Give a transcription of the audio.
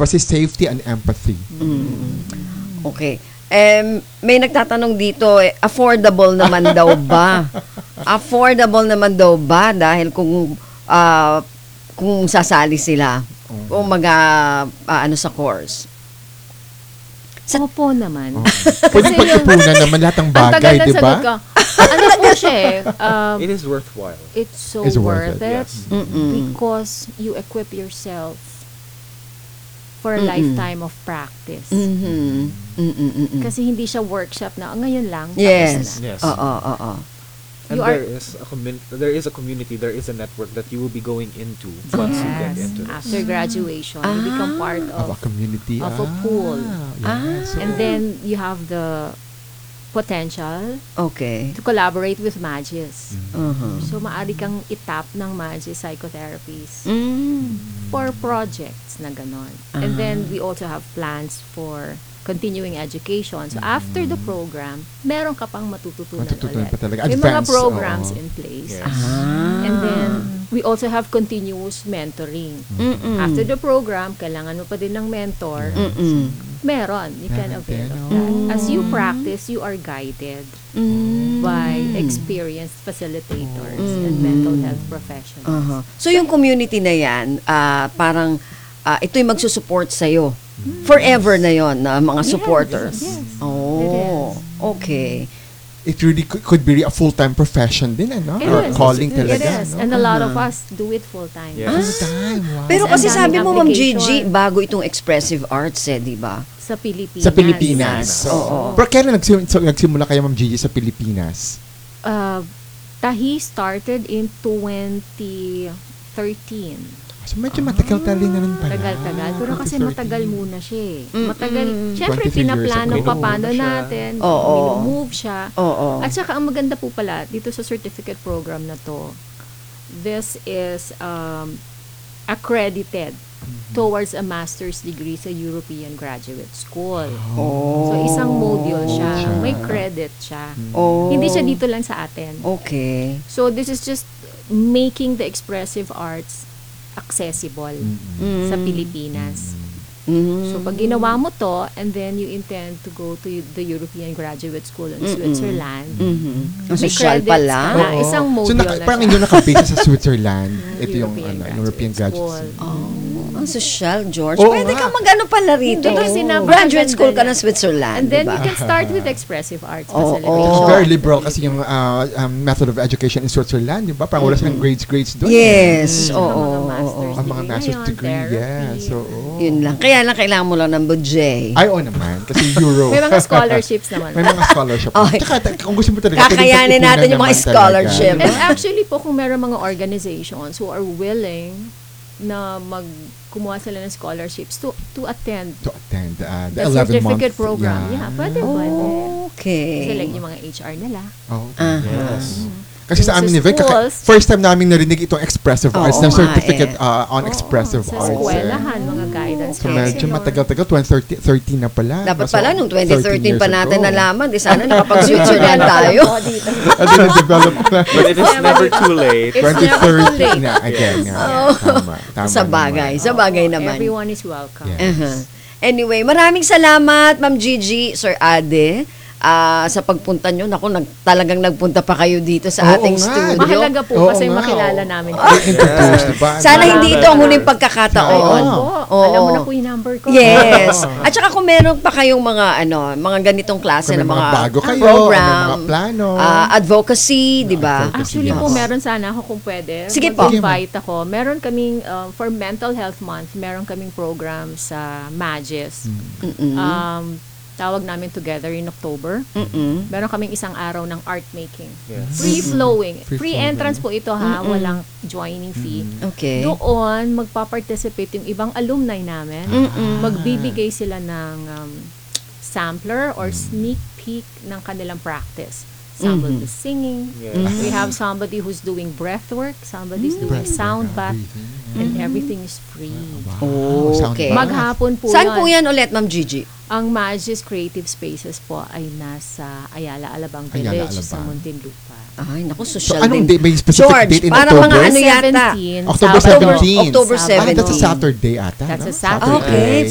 privacy, safety, and empathy. Okay. May nagtatanong dito, affordable naman daw ba? Affordable naman daw ba dahil kung sasali sila o ano sa course? Opo naman. Pwede pag-ipunan naman lahat ng bagay, di ba? Ano po siya it is worthwhile. It's so It's worth worth it. it, Because you equip yourself for a lifetime of practice. Kasi hindi siya workshop na ngayon lang. Yes. Tapos na. Yes. Oo. And there is a community, there is a network that you will be going into once you get into this. After graduation, you become part Of a community. of a pool. Yes. And then you have the potential Okay. to collaborate with Magis. Uh-huh. So maaari kang itap ng Magis psychotherapies Mm. for projects na ganon. And then we also have plans for continuing education. So after the program, meron ka pang matututunan Matututunan ulit. pa talaga. May mga Advanced, programs oo. in place. Yes. And then we also have continuous mentoring. After the program, kailangan mo pa din ng mentor. Meron. You can Meron avail din, of oh. that. As you practice, you are guided by experienced facilitators and mental health professionals. Uh-huh. So yung community na yan, parang ito'y magsusupport sa'yo. Forever na yon na mga supporters. Yes. Oh, okay. It really could be a full-time profession din, ano? It Or is. calling It talaga, is. no? And a lot of us do it full-time. Yes. Full-time, wow. Pero kasi Ang sabi daming mo, Ma'am application. Gigi, bago itong expressive arts di ba? Sa Pilipinas. Sa Pilipinas. Oo. Pero kailan nagsimula kayo, Ma'am Gigi, sa Pilipinas? Tahi started in 2013. So medyo matagal tali na rin pala. Tagal-tagal. Pero kasi 2013. matagal muna siya eh. Matagal. Siyempre, 23 years pinaplano ago. pa paano Move siya. natin. Oo. Move siya. Oo. At saka, ang maganda po pala, dito sa certificate program na to, this is accredited towards a master's degree sa European Graduate School. So, isang module siya. May credit siya. Oh. Hindi siya dito lang sa atin. Okay. So, this is just making the expressive arts accessible sa Pilipinas. So, pag ginawa mo to, and then you intend to go to the European Graduate School in Switzerland, Ang may social credits pala. ka na. Isang module So, na parang siya. hindi nakabase sa Switzerland. Ito yung European European Graduate Graduate School. Ang social, George. Oo Pwede nga. kang mag-ano pala rito. Hindi, kasi Graduate school ka ng napakaganda Switzerland, And then diba? you can start with expressive arts Oo. facilitation. It's very liberal kasi yung method of education in Switzerland, di ba? Parang wala silang grades doon. Yes. Ang mga Oo. master's Ang mga master's ngayon, degree, therapy. yes. So, Yun lang. Kaya lang kailangan mo lang ng budget. Ay, oo naman. Kasi Euro. May mga scholarships naman. May mga scholarship. Okay. Tsaka, kung gusto mo talaga, Kakayanin pwedeng natin yung mga pag-ipunan naman scholarship. talaga. And actually po, kung meron mga organizations who are willing na kumuha sila ng scholarships to attend To attend the the 11-month. certificate program. Yeah, pwede. Okay. Kasi like yung mga HR nila. Oh, Yes. Kasi sa Yung amin sa ni Vic, schools. first time namin narinig itong expressive arts, Oo na nga certificate on Oo, expressive sa arts. eskwelahan, mga guidance So medyo matagal-tagal, 2013 na pala. Dapat So, pala nung 2013 13 pa years natin ago. nalaman. Di sana nakapag-Switzerland tayo. And then develop na. But it is never too late. It's never too 2013 late. na again. Tama Sa bagay. naman. Sa bagay naman. Everyone is welcome. Yeah. Uh-huh. Anyway, maraming salamat, Ma'am Gigi, Sir Ade, sa pagpunta nyo. Naku, talagang nagpunta pa kayo dito sa Oo ating nga. studio. Mahalaga po Oo kasi nga, makilala oo. namin. Introduce, diba? Sana hindi ito ang huling Oo. pagkakataon. Oo. Alam mo na po yung number ko. Yes. At saka kung meron pa kayong mga ganitong klase Kung ng may mga bago kayo, program, may mga plano. advocacy, di ba? Actually po, Yes. meron sana ako kung pwede. Sige po. Mag-invite ako. Meron kaming, for Mental Health Month, meron kaming program sa Magis. Tawag namin Together in October. Meron kaming isang araw ng art making. Yes. Free-flowing. Free Free flowing. entrance po ito ha. Walang joining fee. Okay. Doon, magpa-participate yung ibang alumni namin. Magbibigay sila ng sampler or sneak peek ng kanilang practice. Somebody is singing. Yes. We have somebody who's doing breath work. Somebody's doing sound bath. And everything is free. Okay. Maghapon po Saan yan. po yan ulit, Ma'am Gigi? Ang Magis Creative Spaces po ay nasa Ayala Alabang Ayala, Village sa Alabang. Muntinlupa. Ay, naku, So, social anong din. date? May specific George, date in parang October? mga ano yata? 17, October Sabado. 17. October Sabado. 17. That's a Saturday ata. That's no? a Saturday. Okay.